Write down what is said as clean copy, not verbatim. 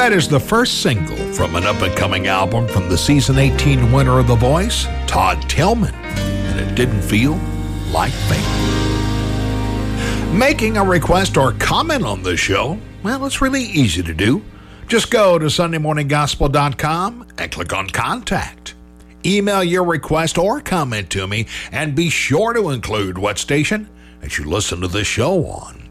That is the first single from an up-and-coming album from the season 18 winner of The Voice, Todd Tilghman, and it didn't feel like fate. Making a request or comment on the show, well, it's really easy to do. Just go to SundayMorningGospel.com and click on Contact. Email your request or comment to me, and be sure to include what station that you listen to the show on.